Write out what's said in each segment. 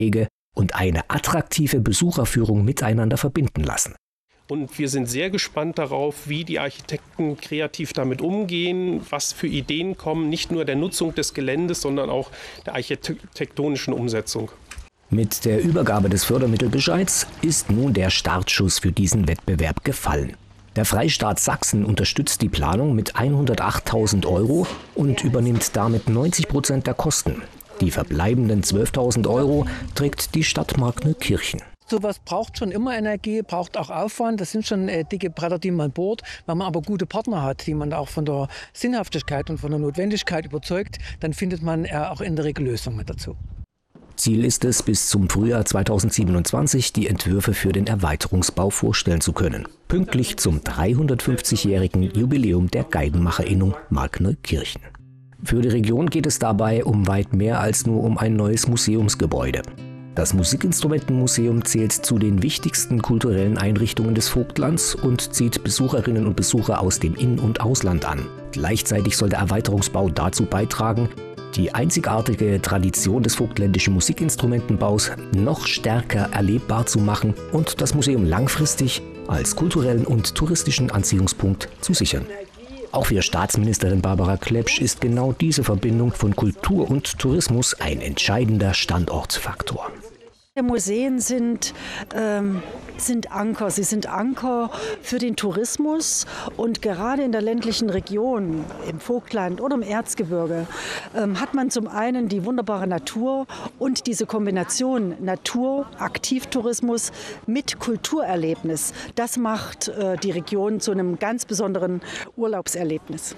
und eine attraktive Besucherführung miteinander verbinden lassen. Und wir sind sehr gespannt darauf, wie die Architekten kreativ damit umgehen, was für Ideen kommen, nicht nur der Nutzung des Geländes, sondern auch der architektonischen Umsetzung. Mit der Übergabe des Fördermittelbescheids ist nun der Startschuss für diesen Wettbewerb gefallen. Der Freistaat Sachsen unterstützt die Planung mit 108.000 € und übernimmt damit 90% der Kosten. Die verbleibenden 12.000 € trägt die Stadt Markneukirchen. Sowas braucht schon immer Energie, braucht auch Aufwand. Das sind schon dicke Bretter, die man bohrt. Wenn man aber gute Partner hat, die man auch von der Sinnhaftigkeit und von der Notwendigkeit überzeugt, dann findet man auch in der Regel Lösungen dazu. Ziel ist es, bis zum Frühjahr 2027 die Entwürfe für den Erweiterungsbau vorstellen zu können. Pünktlich zum 350-jährigen Jubiläum der Geigenmacherinnung Markneukirchen. Für die Region geht es dabei um weit mehr als nur um ein neues Museumsgebäude. Das Musikinstrumentenmuseum zählt zu den wichtigsten kulturellen Einrichtungen des Vogtlands und zieht Besucherinnen und Besucher aus dem In- und Ausland an. Gleichzeitig soll der Erweiterungsbau dazu beitragen, die einzigartige Tradition des vogtländischen Musikinstrumentenbaus noch stärker erlebbar zu machen und das Museum langfristig als kulturellen und touristischen Anziehungspunkt zu sichern. Auch für Staatsministerin Barbara Klepsch ist genau diese Verbindung von Kultur und Tourismus ein entscheidender Standortfaktor. Museen sind Anker. Sie sind Anker für den Tourismus und gerade in der ländlichen Region, im Vogtland oder im Erzgebirge, hat man zum einen die wunderbare Natur und diese Kombination Natur, Aktivtourismus mit Kulturerlebnis. Das macht die Region zu einem ganz besonderen Urlaubserlebnis.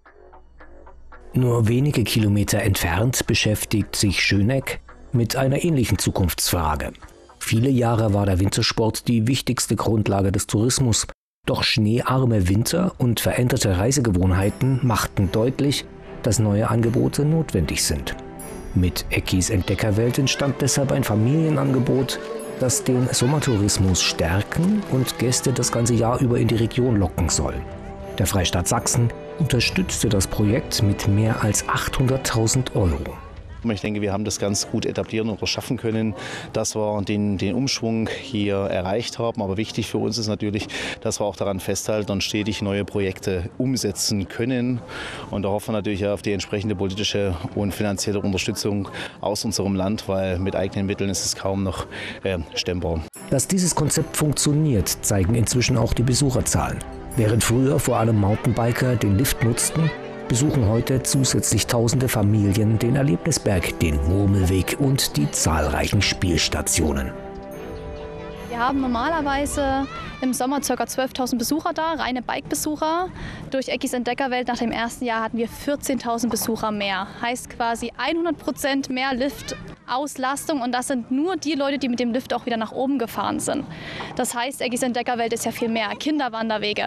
Nur wenige Kilometer entfernt beschäftigt sich Schöneck mit einer ähnlichen Zukunftsfrage. Viele Jahre war der Wintersport die wichtigste Grundlage des Tourismus. Doch schneearme Winter und veränderte Reisegewohnheiten machten deutlich, dass neue Angebote notwendig sind. Mit Eckis Entdeckerwelt entstand deshalb ein Familienangebot, das den Sommertourismus stärken und Gäste das ganze Jahr über in die Region locken soll. Der Freistaat Sachsen unterstützte das Projekt mit mehr als 800.000 €. Ich denke, wir haben das ganz gut etablieren und schaffen können, dass wir den Umschwung hier erreicht haben. Aber wichtig für uns ist natürlich, dass wir auch daran festhalten und stetig neue Projekte umsetzen können. Und da hoffen wir natürlich auf die entsprechende politische und finanzielle Unterstützung aus unserem Land, weil mit eigenen Mitteln ist es kaum noch stemmbar. Dass dieses Konzept funktioniert, zeigen inzwischen auch die Besucherzahlen. Während früher vor allem Mountainbiker den Lift nutzten, besuchen heute zusätzlich tausende Familien den Erlebnisberg, den Murmelweg und die zahlreichen Spielstationen. Wir haben normalerweise im Sommer ca. 12.000 Besucher da, reine Bike-Besucher. Durch Eckis Entdeckerwelt nach dem ersten Jahr hatten wir 14.000 Besucher mehr. Heißt quasi 100% mehr Liftauslastung und das sind nur die Leute, die mit dem Lift auch wieder nach oben gefahren sind. Das heißt, Eckis Entdeckerwelt ist ja viel mehr. Kinderwanderwege.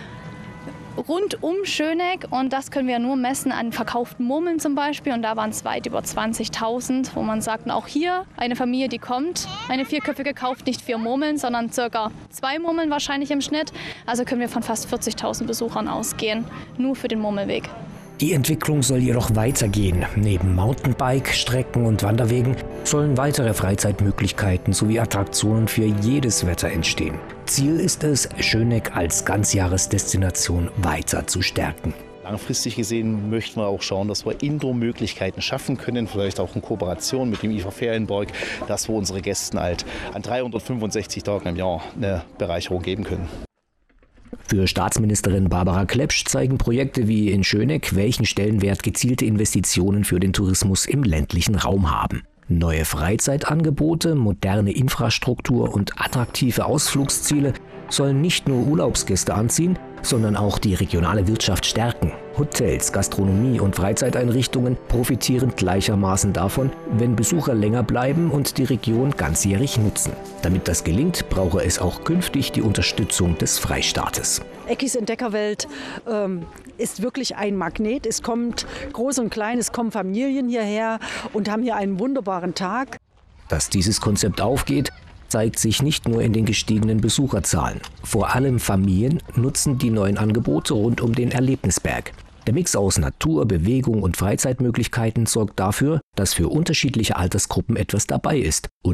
Rund um Schöneck und das können wir nur messen an verkauften Murmeln zum Beispiel und da waren es weit über 20.000, wo man sagt, auch hier eine Familie, die kommt, eine vierköpfige kauft nicht 4 Murmeln, sondern ca. 2 Murmeln wahrscheinlich im Schnitt. Also können wir von fast 40.000 Besuchern ausgehen, nur für den Murmelweg. Die Entwicklung soll jedoch weitergehen. Neben Mountainbike-Strecken und Wanderwegen sollen weitere Freizeitmöglichkeiten sowie Attraktionen für jedes Wetter entstehen. Ziel ist es, Schöneck als Ganzjahresdestination weiter zu stärken. Langfristig gesehen möchten wir auch schauen, dass wir Indoor-Möglichkeiten schaffen können, vielleicht auch in Kooperation mit dem IFA Ferienpark, dass wir unsere Gästen halt an 365 Tagen im Jahr eine Bereicherung geben können. Für Staatsministerin Barbara Klepsch zeigen Projekte wie in Schöneck, welchen Stellenwert gezielte Investitionen für den Tourismus im ländlichen Raum haben. Neue Freizeitangebote, moderne Infrastruktur und attraktive Ausflugsziele sollen nicht nur Urlaubsgäste anziehen, sondern auch die regionale Wirtschaft stärken. Hotels, Gastronomie und Freizeiteinrichtungen profitieren gleichermaßen davon, wenn Besucher länger bleiben und die Region ganzjährig nutzen. Damit das gelingt, brauche es auch künftig die Unterstützung des Freistaates. Eckis Entdeckerwelt ist wirklich ein Magnet. Es kommt groß und klein, es kommen Familien hierher und haben hier einen wunderbaren Tag. Dass dieses Konzept aufgeht, zeigt sich nicht nur in den gestiegenen Besucherzahlen. Vor allem Familien nutzen die neuen Angebote rund um den Erlebnisberg. Der Mix aus Natur, Bewegung und Freizeitmöglichkeiten sorgt dafür, dass für unterschiedliche Altersgruppen etwas dabei ist und